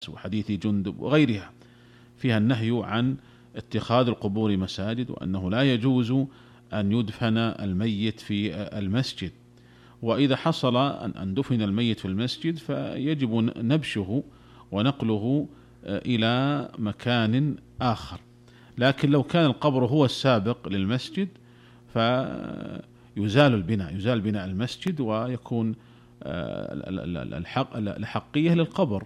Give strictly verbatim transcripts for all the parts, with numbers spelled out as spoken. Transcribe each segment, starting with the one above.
عباس وحديث جندب وغيرها فيها النهي عن اتخاذ القبور مساجد، وأنه لا يجوز أن يدفن الميت في المسجد، وإذا حصل أن دفن الميت في المسجد فيجب نبشه ونقله إلى مكان آخر. لكن لو كان القبر هو السابق للمسجد فيزال البناء، يزال بناء المسجد ويكون الحق الحقية للقبر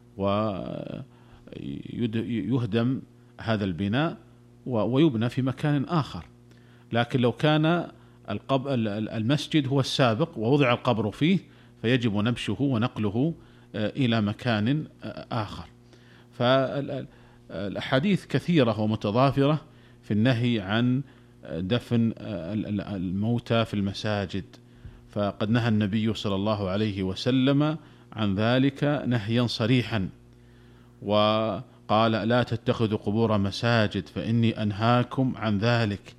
ويهدم هذا البناء ويبنى في مكان آخر. لكن لو كان المسجد هو السابق ووضع القبر فيه فيجب نبشه ونقله إلى مكان آخر. فالأحاديث كثيرة ومتضافرة في النهي عن دفن الموتى في المساجد، فقد نهى النبي صلى الله عليه وسلم عن ذلك نهيا صريحا، وقال لا تتخذوا قبور مساجد فإني أنهاكم عن ذلك،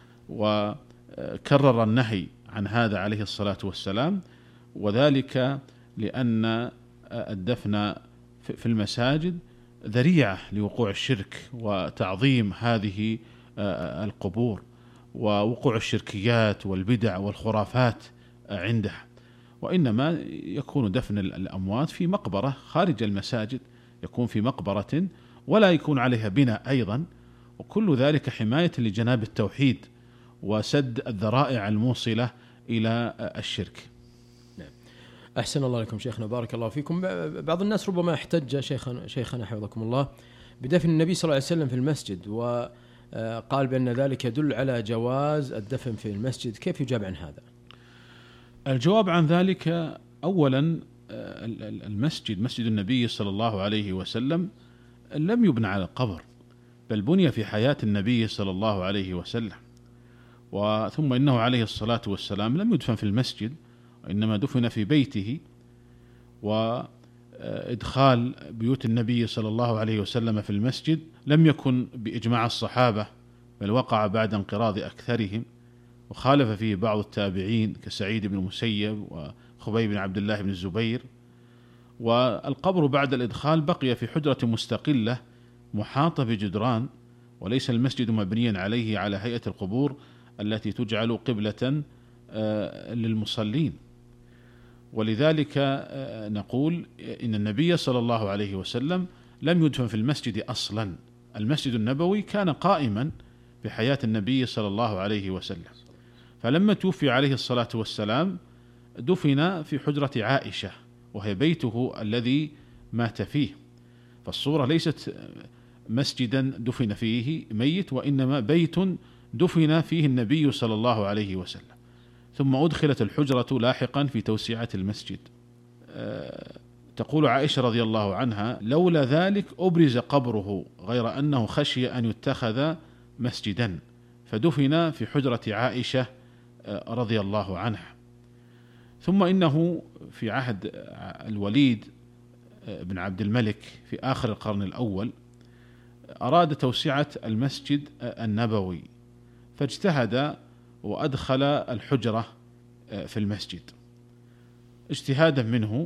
وكرر النهي عن هذا عليه الصلاة والسلام، وذلك لأن الدفن في المساجد ذريعة لوقوع الشرك وتعظيم هذه القبور ووقوع الشركيات والبدع والخرافات عندها، وإنما يكون دفن الأموات في مقبرة خارج المساجد، يكون في مقبرة ولا يكون عليها بناء أيضا، وكل ذلك حماية لجناب التوحيد وسد الذرائع الموصلة إلى الشرك. أحسن الله لكم شيخنا، بارك الله فيكم. بعض الناس ربما احتج شيخنا شيخنا حفظكم الله بدفن النبي صلى الله عليه وسلم في المسجد، وقال بأن ذلك يدل على جواز الدفن في المسجد، كيف يجاب عن هذا؟ الجواب عن ذلك أولا المسجد مسجد النبي صلى الله عليه وسلم لم يبنى على القبر، بل بني في حياة النبي صلى الله عليه وسلم، وثم إنه عليه الصلاة والسلام لم يدفن في المسجد، وإنما دفن في بيته. وإدخال بيوت النبي صلى الله عليه وسلم في المسجد لم يكن بإجماع الصحابة، بل وقع بعد انقراض أكثرهم، وخالف فيه بعض التابعين كسعيد بن المسيب وخبيب بن عبد الله بن الزبير. والقبر بعد الإدخال بقي في حجرة مستقلة محاطة بجدران، وليس المسجد مبنيا عليه على هيئة القبور التي تجعل قبلة للمصلين. ولذلك نقول إن النبي صلى الله عليه وسلم لم يدفن في المسجد أصلا، المسجد النبوي كان قائما في حياة النبي صلى الله عليه وسلم، فلما توفي عليه الصلاة والسلام دفن في حجرة عائشة وهي بيته الذي مات فيه، فالصورة ليست مسجدا دفن فيه ميت، وإنما بيت دفن فيه النبي صلى الله عليه وسلم، ثم أدخلت الحجرة لاحقا في توسعة المسجد. أه تقول عائشة رضي الله عنها لولا ذلك أبرز قبره، غير أنه خشي أن يتخذ مسجدا، فدفن في حجرة عائشة رضي الله عنها. ثم إنه في عهد الوليد بن عبد الملك في آخر القرن الأول أراد توسعة المسجد النبوي، فاجتهد وأدخل الحجرة في المسجد اجتهادا منه،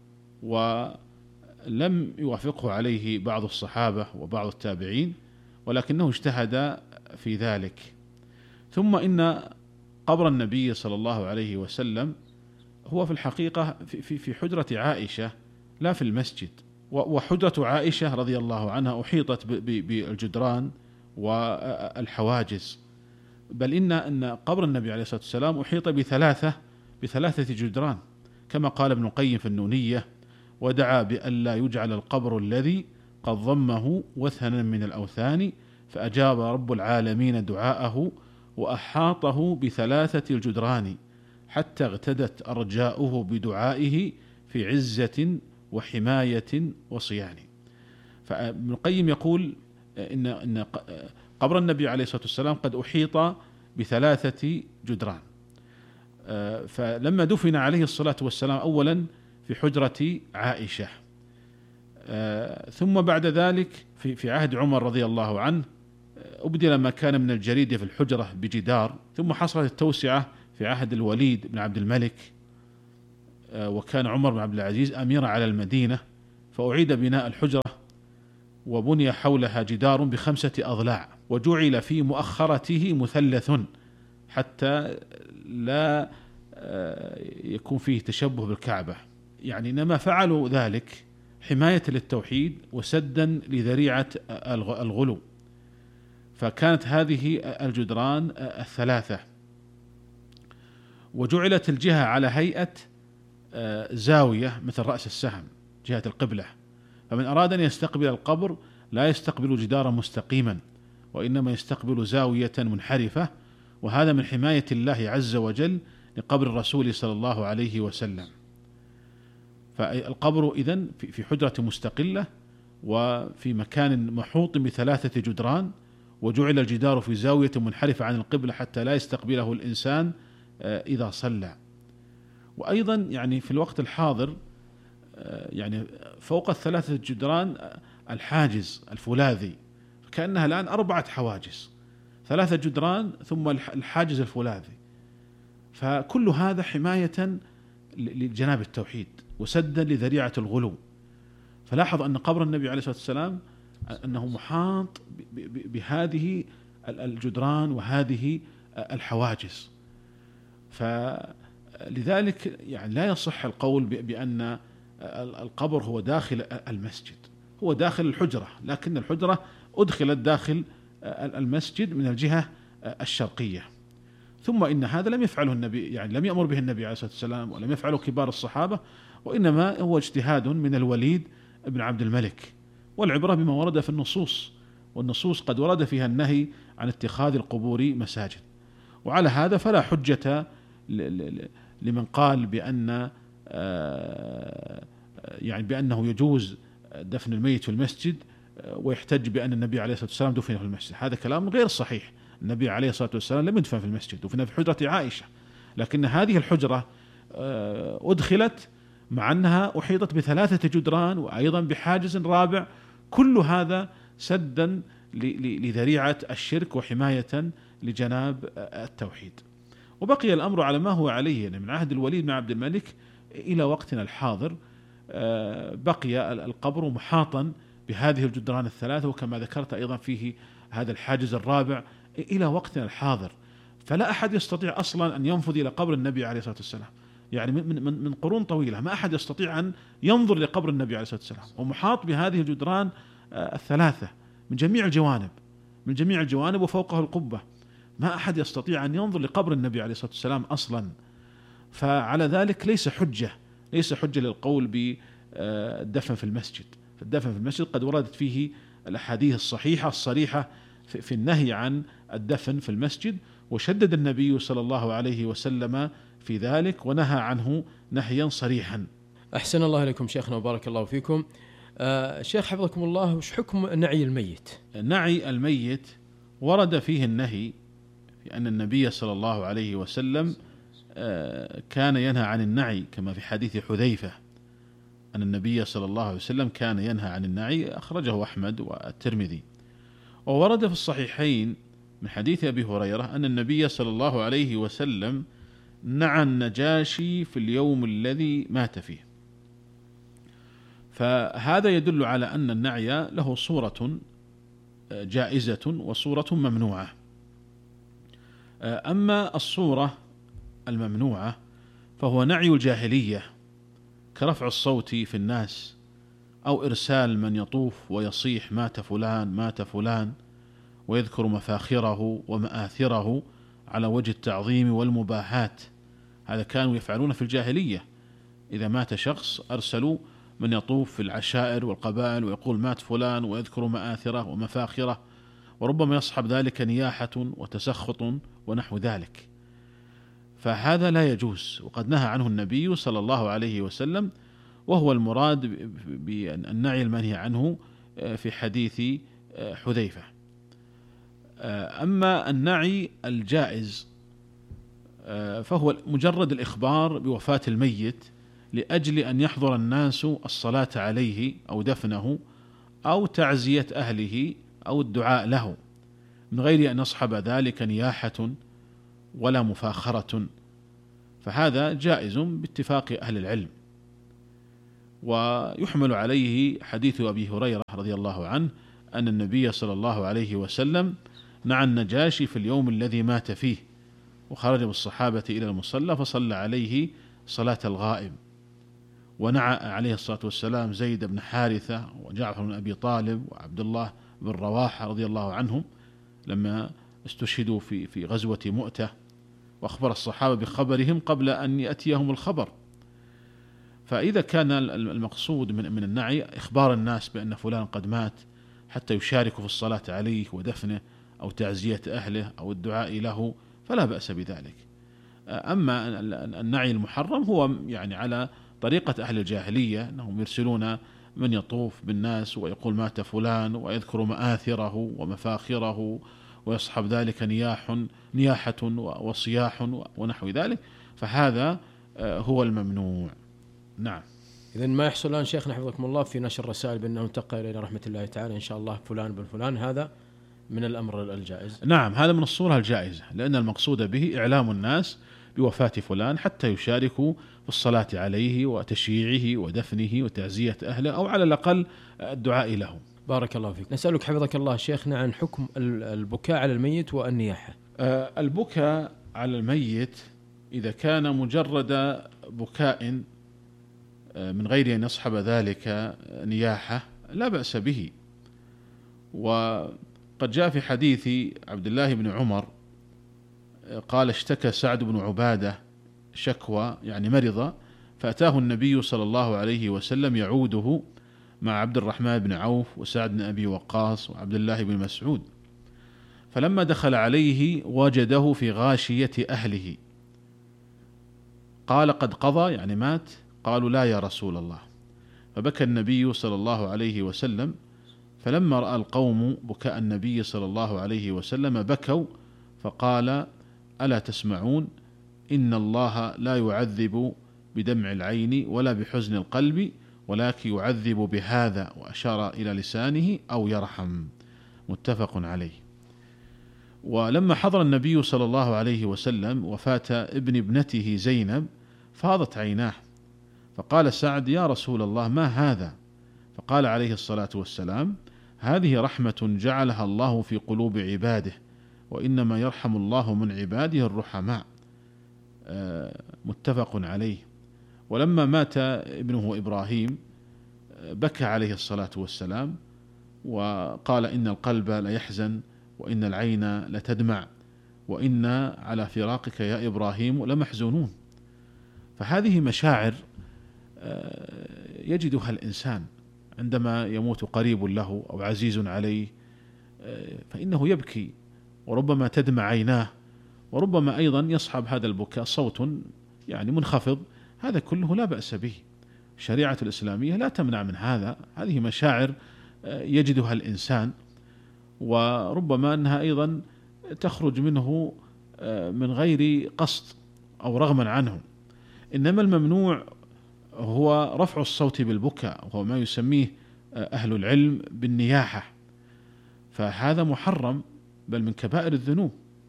ولم يوافقه عليه بعض الصحابة وبعض التابعين، ولكنه اجتهد في ذلك. ثم إن قبر النبي صلى الله عليه وسلم هو في الحقيقة في في حجرة عائشة لا في المسجد، وحجرة عائشة رضي الله عنها أحيطت بالجدران والحواجز، بل إن أن قبر النبي عليه الصلاة والسلام أحيط بثلاثة بثلاثة جدران، كما قال ابن القيم في النونية: ودعا بألا يجعل القبر الذي قد ضمه وثنا من الأوثان، فأجاب رب العالمين دعاءه وأحاطه بثلاثة الجدران، حتى اغتدت أرجاؤه بدعائه في عزة وحماية وصيان. فابن القيم يقول إن إن قبر النبي عليه الصلاة والسلام قد أحيط بثلاثة جدران، فلما دفن عليه الصلاة والسلام أولا في حجرة عائشة، ثم بعد ذلك في في عهد عمر رضي الله عنه أبدل ما كان من الجريدة في الحجرة بجدار، ثم حصلت التوسعة في عهد الوليد بن عبد الملك، وكان عمر بن عبد العزيز أميرا على المدينة، فأعيد بناء الحجرة وبني حولها جدار بخمسة أضلاع، وجعل في مؤخرته مثلث حتى لا يكون فيه تشبه بالكعبة. يعني إنما فعلوا ذلك حماية للتوحيد وسدا لذريعة الغلو. فكانت هذه الجدران الثلاثة، وجعلت الجهة على هيئة زاوية مثل رأس السهم جهة القبلة، فمن أراد أن يستقبل القبر لا يستقبل جدارا مستقيما، وإنما يستقبل زاوية منحرفة، وهذا من حماية الله عز وجل لقبر الرسول صلى الله عليه وسلم. فالقبر إذن في حجرة مستقلة وفي مكان محوط بثلاثة جدران، وجعل الجدار في زاوية منحرفة عن القبلة حتى لا يستقبله الإنسان إذا صلى. وأيضا يعني في الوقت الحاضر يعني فوق الثلاثة جدران الحاجز الفولاذي، كأنها الآن أربعة حواجز، ثلاثة جدران ثم الحاجز الفولاذي، فكل هذا حماية لجناب التوحيد وسدا لذريعة الغلو. فلاحظ أن قبر النبي عليه الصلاة والسلام أنه محاط بهذه الجدران وهذه الحواجز، فلذلك يعني لا يصح القول بأن القبر هو داخل المسجد، هو داخل الحجرة، لكن الحجرة أدخلت داخل المسجد من الجهة الشرقية. ثم إن هذا لم يفعله النبي، يعني لم يأمر به النبي عليه الصلاة والسلام ولم يفعله كبار الصحابة، وإنما هو اجتهاد من الوليد بن عبد الملك، والعبرة بما ورد في النصوص، والنصوص قد ورد فيها النهي عن اتخاذ القبور مساجد. وعلى هذا فلا حجة لمن قال بأن يعني بأنه يجوز دفن الميت في المسجد ويحتج بأن النبي عليه الصلاة والسلام دفن في المسجد. هذا كلام غير صحيح. النبي عليه الصلاة والسلام لم يدفن في المسجد، دفن في حجرة عائشة، لكن هذه الحجرة أدخلت مع أنها أحيطت بثلاثة جدران وأيضا بحاجز رابع، كل هذا سدا لذريعة الشرك وحماية لجناب التوحيد. وبقي الأمر على ما هو عليه يعني من عهد الوليد بن عبد الملك إلى وقتنا الحاضر، بقي القبر محاطا بهذه الجدران الثلاثة، وكما ذكرت أيضا فيه هذا الحاجز الرابع إلى وقتنا الحاضر. فلا أحد يستطيع أصلا أن ينفذ إلى قبر النبي عليه الصلاة والسلام، يعني من, من, من قرون طويلة ما أحد يستطيع أن ينظر لقبر النبي عليه الصلاة والسلام، ومحاط بهذه الجدران الثلاثة من جميع الجوانب، من جميع الجوانب وفوقه القبة، ما أحد يستطيع أن ينظر لقبر النبي عليه الصلاة والسلام أصلا. فعلى ذلك ليس حجة ليس حجة للقول بالدفن في المسجد. فالدفن في المسجد قد وردت فيه الأحاديث الصحيحة الصريحة في النهي عن الدفن في المسجد، وشدد النبي صلى الله عليه وسلم في ذلك ونهى عنه نهيا صريحا. أحسن الله إليكم شيخنا وبارك الله فيكم. آه شيخ حفظكم الله، وش حكم نعي الميت؟ نعي الميت ورد فيه النهي، أن النبي صلى الله عليه وسلم آه كان ينهى عن النعي، كما في حديث حذيفة أن النبي صلى الله عليه وسلم كان ينهى عن النعي، أخرجه أحمد والترمذي. وورد في الصحيحين من حديث أبي هريرة أن النبي صلى الله عليه وسلم نعى النجاشي في اليوم الذي مات فيه. فهذا يدل على أن النعي له صورة جائزة وصورة ممنوعة. أما الصورة الممنوعة فهو نعي الجاهلية، كرفع الصوت في الناس، أو إرسال من يطوف ويصيح مات فلان مات فلان، ويذكر مفاخره ومآثره على وجه التعظيم والمباهات. هذا كانوا يفعلون في الجاهلية، إذا مات شخص أرسلوا من يطوف في العشائر والقبائل ويقول مات فلان ويذكر مآثره ومفاخره، وربما يصحب ذلك نياحة وتسخط ونحو ذلك. فهذا لا يجوز، وقد نهى عنه النبي صلى الله عليه وسلم، وهو المراد بالنعي المنهي عنه في حديث حذيفة. أما النعي الجائز فهو مجرد الإخبار بوفاة الميت لأجل أن يحضر الناس الصلاة عليه أو دفنه أو تعزية أهله أو الدعاء له، من غير أن يصحب ذلك نياحة ولا مفاخرة، فهذا جائز باتفاق أهل العلم. ويحمل عليه حديث أبي هريرة رضي الله عنه أن النبي صلى الله عليه وسلم نعى النجاشي في اليوم الذي مات فيه، وخرج بالصحابة إلى المصلى فصلى عليه صلاة الغائب، ونعى عليه الصلاة والسلام زيد بن حارثة وجعفر بن أبي طالب وعبد الله بن رواحة رضي الله عنهم لما استشهدوا في في غزوة مؤتة، وأخبر الصحابة بخبرهم قبل أن يأتيهم الخبر. فإذا كان المقصود من من النعي إخبار الناس بأن فلان قد مات حتى يشاركوا في الصلاة عليه ودفنه أو تعزية أهله أو الدعاء له، فلا بأس بذلك. أما النعي المحرم هو يعني على طريقة أهل الجاهلية، أنهم يرسلون من يطوف بالناس ويقول مات فلان ويذكر مآثره ومفاخره، ويصحب ذلك نياح نياحة وصياح ونحو ذلك، فهذا هو الممنوع. نعم. إذن ما يحصل الآن شيخنا حفظكم الله في نشر الرسائل بأنه انتقل إلى رحمة الله تعالى إن شاء الله فلان بن فلان، هذا من الأمر الجائز. نعم، هذا من الصورة الجائزة، لأن المقصود به إعلام الناس بوفاة فلان حتى يشاركوا في الصلاة عليه وتشييعه ودفنه وتعزية أهله، أو على الأقل الدعاء له. بارك الله فيك. نسألك حفظك الله شيخنا عن حكم البكاء على الميت والنياحة. أه البكاء على الميت إذا كان مجرد بكاء من غير أن يصحب ذلك نياحة لا بأس به. وقد جاء في حديث عبد الله بن عمر قال اشتكى سعد بن عبادة شكوى، يعني مرض، فأتاه النبي صلى الله عليه وسلم يعوده مع عبد الرحمن بن عوف وسعد بن أبي وقاص وعبد الله بن مسعود، فلما دخل عليه وجده في غاشية أهله، قال قد قضى يعني مات؟ قالوا لا يا رسول الله. فبكى النبي صلى الله عليه وسلم، فلما رأى القوم بكاء النبي صلى الله عليه وسلم بكوا، فقال ألا تسمعون إن الله لا يعذب بدمع العين ولا بحزن القلب ولكن يعذب بهذا، وأشار إلى لسانه أو يرحم، متفق عليه. ولما حضر النبي صلى الله عليه وسلم وفاة ابن ابنته زينب فاضت عيناه، فقال سعد يا رسول الله ما هذا؟ فقال عليه الصلاة والسلام هذه رحمة جعلها الله في قلوب عباده، وإنما يرحم الله من عباده الرحماء، متفق عليه. ولما مات ابنه إبراهيم بكى عليه الصلاة والسلام وقال إن القلب ليحزن وإن العين لتدمع وإنا على فراقك يا إبراهيم لمحزونون. فهذه مشاعر يجدها الإنسان عندما يموت قريب له أو عزيز عليه، فإنه يبكي وربما تدمع عيناه، وربما أيضا يصحب هذا البكاء صوت يعني منخفض، هذا كله لا بأس به. الشريعة الإسلامية لا تمنع من هذا، هذه مشاعر يجدها الإنسان، وربما أنها أيضا تخرج منه من غير قصد أو رغما عنه. إنما الممنوع هو رفع الصوت بالبكاء، وهو ما يسميه أهل العلم بالنياحة، فهذا محرم بل من كبائر الذنوب.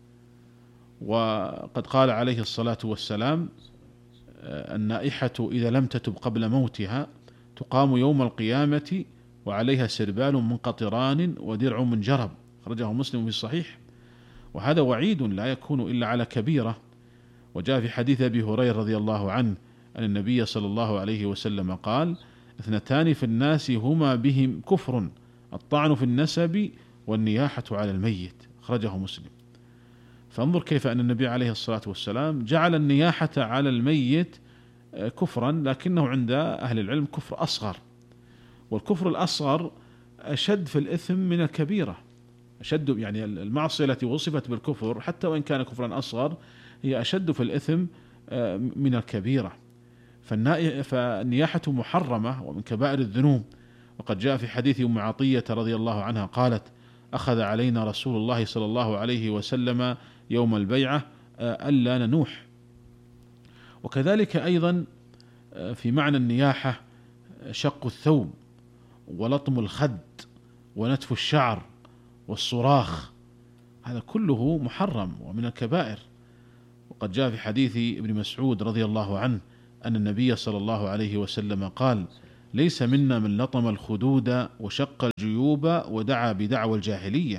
وقد قال عليه الصلاة والسلام النائحة إذا لم تتب قبل موتها تقام يوم القيامة وعليها سربال من قطران ودرع من جرب، خرجه مسلم في الصحيح. وهذا وعيد لا يكون إلا على كبيرة. وجاء في حديث أبي هريرة رضي الله عنه أن النبي صلى الله عليه وسلم قال اثنتان في الناس هما بهم كفر، الطعن في النسب والنياحة على الميت، خرجه مسلم. فانظر كيف أن النبي عليه الصلاة والسلام جعل النياحة على الميت كفرا، لكنه عند أهل العلم كفر أصغر، والكفر الأصغر أشد في الإثم من الكبيرة، أشد يعني المعصية التي وصفت بالكفر حتى وإن كان كفرا أصغر هي أشد في الإثم من الكبيرة. فالنياحة محرمة ومن كبائر الذنوب. وقد جاء في حديث أم عطية رضي الله عنها قالت أخذ علينا رسول الله صلى الله عليه وسلم يوم البيعة ألا ننوح. وكذلك أيضا في معنى النياحة شق الثوب ولطم الخد ونتف الشعر والصراخ، هذا كله محرم ومن الكبائر. وقد جاء في حديث ابن مسعود رضي الله عنه أن النبي صلى الله عليه وسلم قال ليس منا من لطم الخدود وشق الجيوب ودعا بدعوى الجاهلية،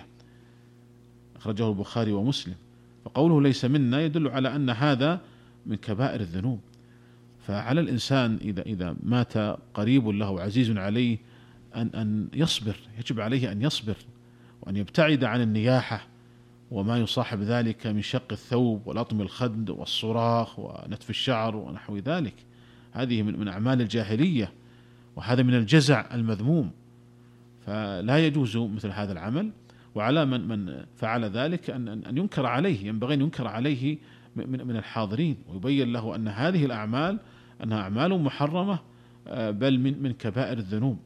أخرجه البخاري ومسلم. فقوله ليس منا يدل على أن هذا من كبائر الذنوب. فعلى الإنسان إذا إذا مات قريب له عزيز عليه أن أن يصبر، يجب عليه أن يصبر وأن يبتعد عن النياحة وما يصاحب ذلك من شق الثوب ولطم الخد والصراخ ونتف الشعر ونحو ذلك. هذه من من أعمال الجاهلية، وهذا من الجزع المذموم، فلا يجوز مثل هذا العمل. وعلى من من فعل ذلك أن أن ينكر عليه، ينبغي أن ينكر عليه من من الحاضرين، ويبين له أن هذه الأعمال أنها أعمال محرمة بل من من كبائر الذنوب.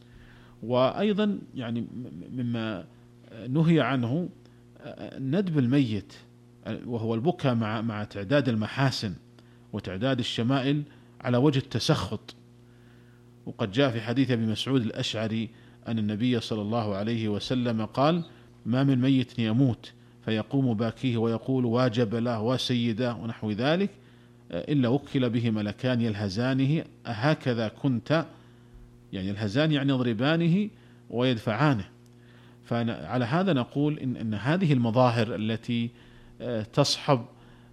وأيضا يعني مما نهي عنه ندب الميت، وهو البكاء مع مع تعداد المحاسن وتعداد الشمائل على وجه التسخط. وقد جاء في حديث أبي مسعود الأشعري أن النبي صلى الله عليه وسلم قال: ما من ميت يموت فيقوم باكيه ويقول واجب له وسيده ونحو ذلك إلا وكل به ملكان يلهزانه أهكذا كنت، يعني الهزان يعني يضربانه ويدفعانه. فعلى هذا نقول إن, إن هذه المظاهر التي تصحب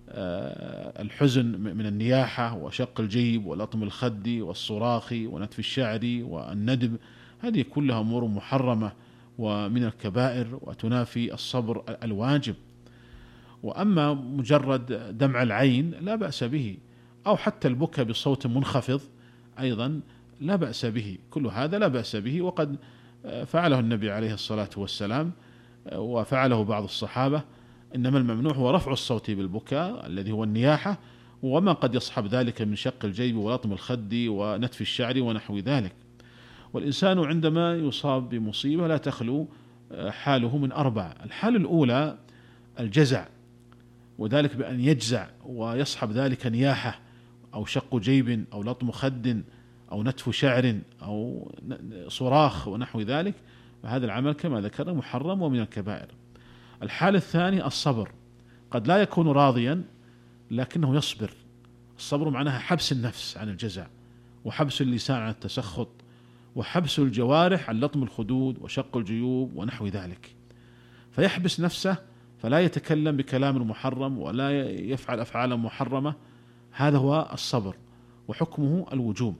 الحزن من النياحة وشق الجيب ولطم الخد والصراخ ونتف الشعر والندب، هذه كلها أمور محرمة ومن الكبائر وتنافي الصبر الواجب. وأما مجرد دمع العين لا بأس به، أو حتى البكاء بصوت منخفض أيضا لا بأس به، كل هذا لا بأس به، وقد فعله النبي عليه الصلاة والسلام وفعله بعض الصحابة. إنما الممنوع هو رفع الصوت بالبكاء الذي هو النياحة، وما قد يصحب ذلك من شق الجيب ولطم الخد ونتف الشعر ونحو ذلك. والإنسان عندما يصاب بمصيبة لا تخلو حاله من أربع. الحالة الأولى الجزع، وذلك بأن يجزع ويصحب ذلك نياحة أو شق جيب أو لطم خد أو نتف شعر أو صراخ ونحو ذلك، فهذا العمل كما ذكرنا محرم ومن الكبائر. الحالة الثانية الصبر، قد لا يكون راضيا لكنه يصبر. الصبر معناها حبس النفس عن الجزع، وحبس اللسان عن التسخط، وحبس الجوارح عن لطم الخدود وشق الجيوب ونحو ذلك، فيحبس نفسه فلا يتكلم بكلام محرم ولا يفعل أفعالا محرمة. هذا هو الصبر وحكمه الوجوب.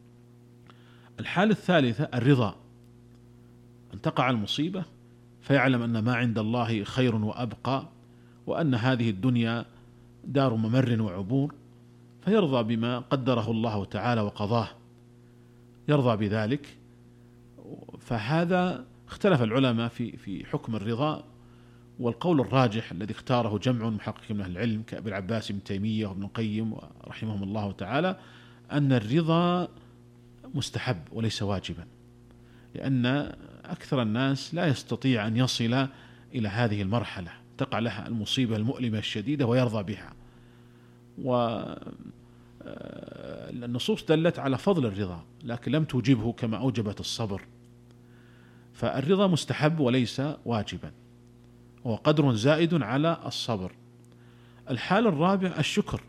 الحالة الثالثة الرضا، أن تقع المصيبة فيعلم أن ما عند الله خير وأبقى، وأن هذه الدنيا دار ممر وعبور، فيرضى بما قدره الله تعالى وقضاه، يرضى بذلك. فهذا اختلف العلماء في في حكم الرضا، والقول الراجح الذي اختاره جمع محقق من أهل العلم كأبي العباس بن تيمية وابن القيم رحمهم الله تعالى أن الرضا مستحب وليس واجبا، لأن أكثر الناس لا يستطيع أن يصل إلى هذه المرحلة، تقع لها المصيبة المؤلمة الشديدة ويرضى بها. والنصوص دلت على فضل الرضا لكن لم توجبه كما أوجبت الصبر. فالرضا مستحب وليس واجبا، هو قدر زائد على الصبر. الحالة الرابعة الشكر،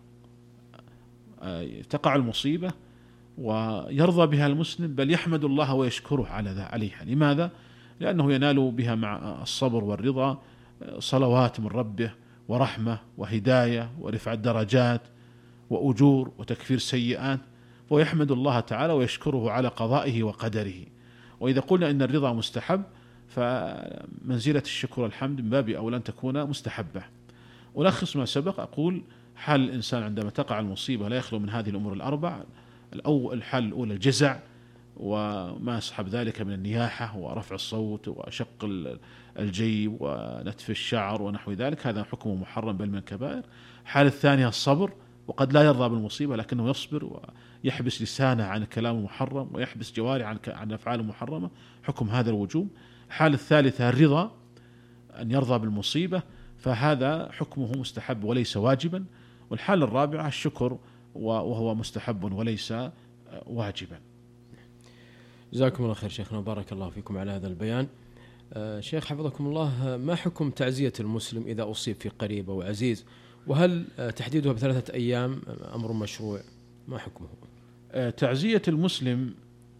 تقع المصيبة ويرضى بها المسلم بل يحمد الله ويشكره على عليها. لماذا؟ لأنه ينال بها مع الصبر والرضا صلوات من ربه ورحمة وهداية ورفع الدرجات وأجور وتكفير سيئات، ويحمد الله تعالى ويشكره على قضائه وقدره. وإذا قلنا إن الرضا مستحب فمنزلة الشكر والحمد من باب أولى أن تكون مستحبة. ألخص ما سبق، أقول حال الإنسان عندما تقع المصيبة لا يخلو من هذه الأمور الأربع. الأول الحال الأولى الجزع وما يصحب ذلك من النياحة ورفع الصوت وشق الجيب ونتف الشعر ونحو ذلك، هذا حكمه محرم بل من الكبائر. الحالة الثانية الصبر، وقد لا يرضى بالمصيبة لكنه يصبر ويحبس لسانه عن الكلام المحرم ويحبس جوارحه عن عن الأفعال المحرمة، حكم هذا الوجوب. الحالة الثالثة الرضا، أن يرضى بالمصيبة، فهذا حكمه مستحب وليس واجبا. والحالة الرابعة الشكر، وهو مستحب وليس واجبا. جزاكم الله خير شيخنا، بارك الله فيكم على هذا البيان. آه شيخ حفظكم الله، ما حكم تعزية المسلم إذا أصيب في قريب أو عزيز؟ وهل آه تحديدها بثلاثة أيام أمر مشروع؟ ما حكمه؟ آه تعزية المسلم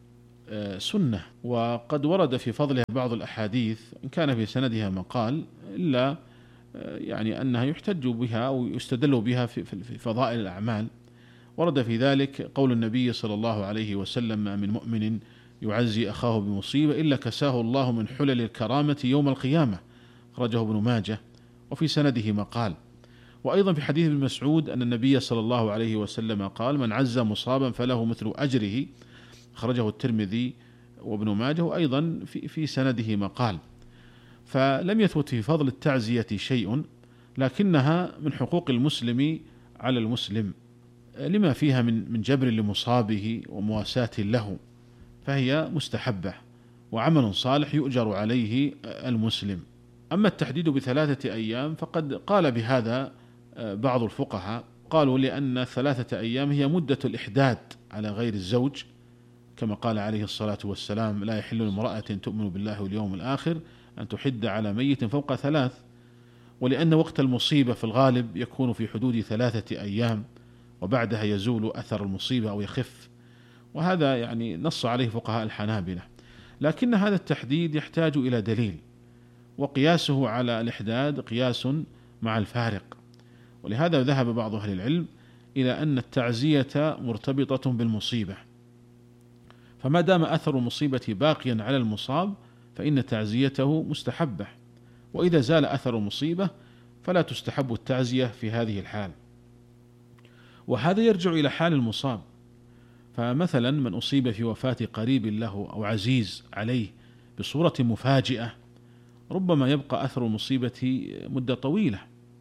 سنة، وقد ورد في فضلها بعض الأحاديث إن كان في سندها مقال، إلا يعني أنها يحتج بها أو يستدل بها في فضائل الأعمال. ورد في ذلك قول النبي صلى الله عليه وسلم: ما من مؤمن يعزي أخاه بمصيبة إلا كساه الله من حلل الكرامة يوم القيامة، أخرجه ابن ماجه، وفي سنده مقال. وأيضا في حديث ابن مسعود أن النبي صلى الله عليه وسلم قال: من عز مصابا فله مثل أجره، أخرجه الترمذي وابن ماجه، وأيضا في, في سنده مقال. فلم يثبت في فضل التعزية شيء، لكنها من حقوق المسلم على المسلم لما فيها من من جبر لمصابه ومواساة له، فهي مستحبة وعمل صالح يؤجر عليه المسلم. أما التحديد بثلاثة أيام فقد قال بهذا بعض الفقهاء، قالوا لأن ثلاثة أيام هي مدة الإحداد على غير الزوج، كما قال عليه الصلاة والسلام: لا يحل لامرأة تؤمن بالله واليوم الآخر أن تحد على ميت فوق ثلاث. ولأن وقت المصيبة في الغالب يكون في حدود ثلاثة أيام، وبعدها يزول أثر المصيبة أو يخف، وهذا يعني نص عليه فقهاء الحنابلة. لكن هذا التحديد يحتاج إلى دليل، وقياسه على الإحداد قياس مع الفارق. ولهذا ذهب بعض أهل العلم إلى أن التعزية مرتبطة بالمصيبة، فما دام أثر المصيبة باقيا على المصاب فإن تعزيته مستحبة، وإذا زال أثر المصيبة فلا تستحب التعزية في هذه الحال. وهذا يرجع إلى حال المصاب، فمثلا من أصيب في وفاة قريب له أو عزيز عليه بصورة مفاجئة ربما يبقى أثر المصيبة مدة طويلة،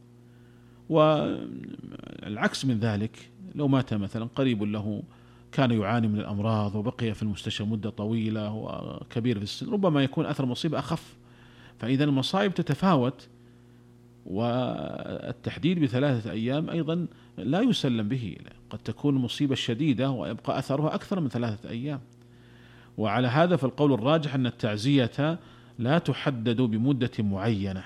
والعكس من ذلك لو مات مثلا قريب له كان يعاني من الأمراض وبقي في المستشفى مدة طويلة وكبير في السن، ربما يكون أثر المصيبة أخف. فإذا المصائب تتفاوت، والتحديد بثلاثة أيام أيضا لا يسلم به، قد تكون مصيبة شديدة ويبقى أثرها أكثر من ثلاثة أيام. وعلى هذا فالقول الراجح أن التعزية لا تحدد بمدة معينة،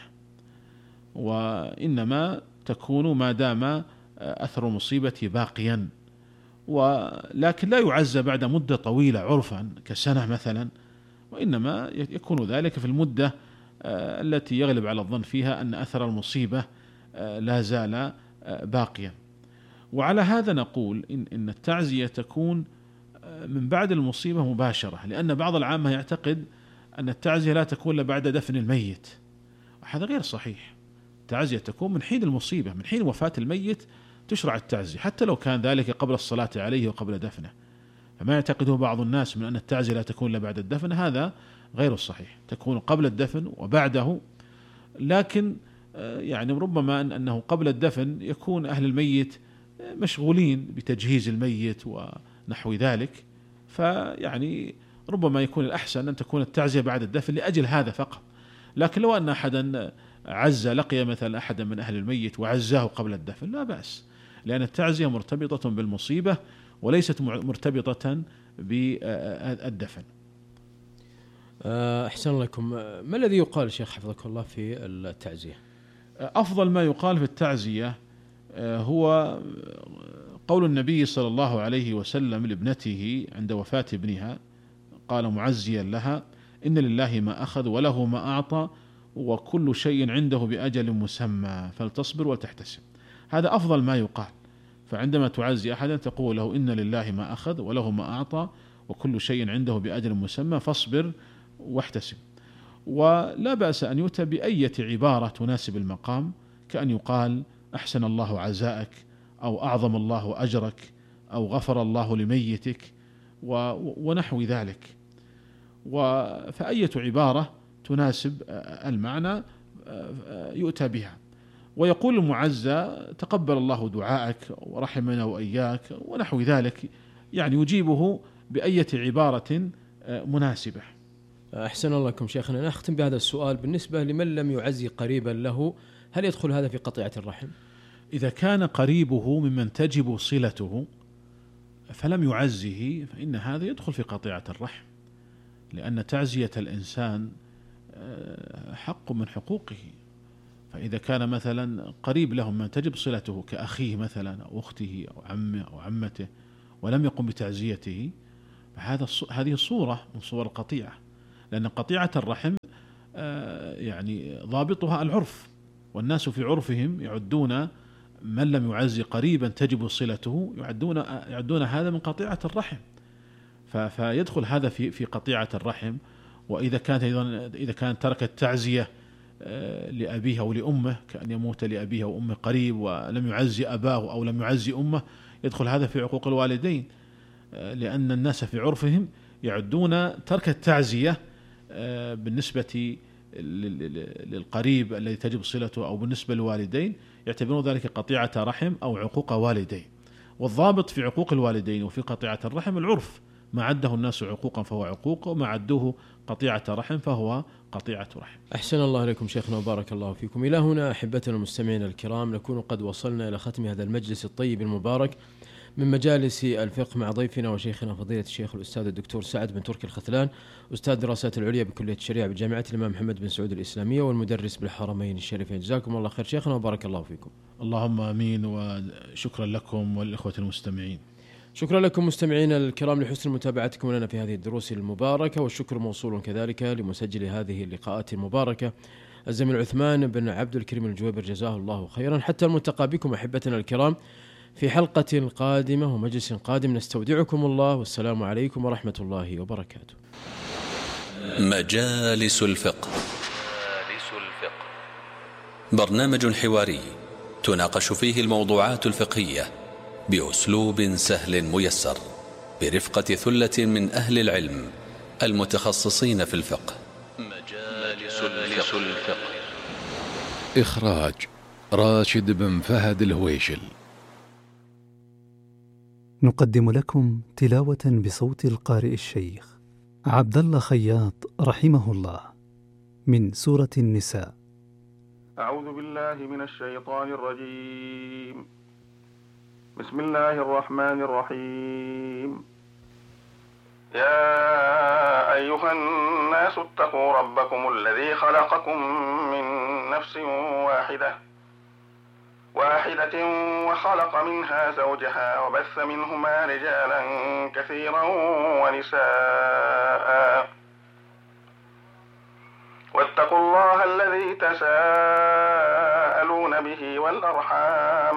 وإنما تكون ما دام أثر المصيبة باقيا، ولكن لا يعزى بعد مدة طويلة عرفا كسنة مثلا، وإنما يكون ذلك في المدة التي يغلب على الظن فيها أن أثر المصيبة لا زال باقيا. وعلى هذا نقول إن, إن التعزية تكون من بعد المصيبة مباشرة، لأن بعض العامة يعتقد أن التعزية لا تكون إلا بعد دفن الميت، وهذا غير صحيح. التعزية تكون من حين المصيبة، من حين وفاة الميت تشرع التعزية، حتى لو كان ذلك قبل الصلاة عليه وقبل دفنه. فما يعتقده بعض الناس من أن التعزية لا تكون إلا بعد الدفن، هذا غير الصحيح، تكون قبل الدفن وبعده. لكن يعني ربما أنه قبل الدفن يكون أهل الميت مشغولين بتجهيز الميت ونحو ذلك، فيعني ربما يكون الأحسن أن تكون التعزية بعد الدفن لأجل هذا فقط. لكن لو أن أحدا عز لقي مثلا أحدا من أهل الميت وعزاه قبل الدفن لا بأس، لأن التعزية مرتبطة بالمصيبة وليست مرتبطة بالدفن. أحسن لكم. ما الذي يقال شيخ حفظك الله في التعزية؟ أفضل ما يقال في التعزية هو قول النبي صلى الله عليه وسلم لابنته عند وفاة ابنها، قال معزيا لها: إن لله ما أخذ وله ما أعطى وكل شيء عنده بأجل مسمى فلتصبر ولتحتسب. هذا أفضل ما يقال. فعندما تعزي أحدا تقول له: إن لله ما أخذ وله ما أعطى وكل شيء عنده بأجل مسمى فاصبر واحتسب. ولا بأس أن يؤتى بأية عبارة تناسب المقام، كأن يقال: أحسن الله عزاءك، أو أعظم الله أجرك، أو غفر الله لميتك، ونحو ذلك. فأية عبارة تناسب المعنى يؤتى بها. ويقول المعزى: تقبل الله دعاءك ورحمنا وإياك، ونحو ذلك، يعني يجيبه بأية عبارة مناسبة. أحسن الله لكم شيخنا. نختم بهذا السؤال: بالنسبة لمن لم يعزي قريبا له، هل يدخل هذا في قطيعة الرحم؟ إذا كان قريبه ممن تجب صلته فلم يعزه فإن هذا يدخل في قطيعة الرحم، لأن تعزية الإنسان حق من حقوقه. فإذا كان مثلا قريب له من تجب صلته كأخيه مثلا أو أخته أو عمه أو عمته ولم يقم بتعزيته، هذا هذه صورة من صور القطيعة، لأن قطيعة الرحم يعني ضابطها العرف، والناس في عرفهم يعدون من لم يعزي قريبا تجب صلته، يعدون يعدون هذا من قطيعة الرحم، فيدخل هذا في في قطيعة الرحم. وإذا كانت أيضا إذا كانت تركت تعزية لأبيها ولأمه، كأن يموت لأبيها وأمه قريب ولم يعزي أباه أو لم يعزي أمه، يدخل هذا في عقوق الوالدين، لأن الناس في عرفهم يعدون ترك التعزية بالنسبة للقريب الذي تجب صلته أو بالنسبة للوالدين يعتبرون ذلك قطيعة رحم أو عقوق والدين. والضابط في عقوق الوالدين وفي قطيعة الرحم العرف، ما عده الناس عقوقا فهو عقوق، وما عدوه قطيعة رحم فهو قطيعة رحم. أحسن الله عليكم شيخنا وبارك الله فيكم. إلى هنا أحبتنا المستمعين الكرام نكون قد وصلنا إلى ختم هذا المجلس الطيب المبارك من مجالس الفقه مع ضيفنا وشيخنا فضيلة الشيخ الأستاذ الدكتور سعد بن تركي الختلان، أستاذ الدراسات العليا بكلية الشريعة بجامعة الإمام محمد بن سعود الإسلامية والمدرس بالحرمين الشريفين. جزاكم الله خير شيخنا وبارك الله فيكم. اللهم آمين، وشكرا لكم والإخوة المستمعين. شكرا لكم مستمعينا الكرام لحسن متابعتكم لنا في هذه الدروس المباركة، والشكر موصول كذلك لمسجل هذه اللقاءات المباركة الزميل عثمان بن عبد الكريم الجويبر جزاه الله خيرا. حتى الملتقى بكم أحبتنا الكرام في حلقة قادمة ومجلس قادم، نستودعكم الله والسلام عليكم ورحمة الله وبركاته. مجالس الفقه. برنامج حواري تناقش فيه الموضوعات الفقهية بأسلوب سهل ميسر برفقة ثلة من أهل العلم المتخصصين في الفقه. مجالس الفقه. إخراج راشد بن فهد الهويشل. نقدم لكم تلاوة بصوت القارئ الشيخ عبد الله خياط رحمه الله من سورة النساء. أعوذ بالله من الشيطان الرجيم. بسم الله الرحمن الرحيم. يا أيها الناس اتقوا ربكم الذي خلقكم من نفس واحدة واحدة وخلق منها زوجها وبث منهما رجالا كثيرا ونساء، واتقوا الله الذي تساءلون به والأرحام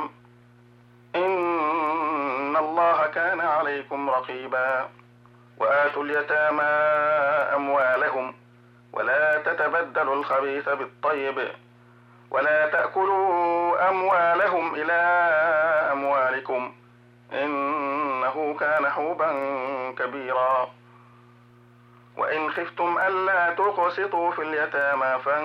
إن الله كان عليكم رقيبا. وآتوا اليتامى أموالهم ولا تتبدلوا الخبيث بالطيب ولا تأكلوا أموالهم إلى أموالكم إنه كان حوبا كبيرا. وإن خفتم ألا تقسطوا في اليتامى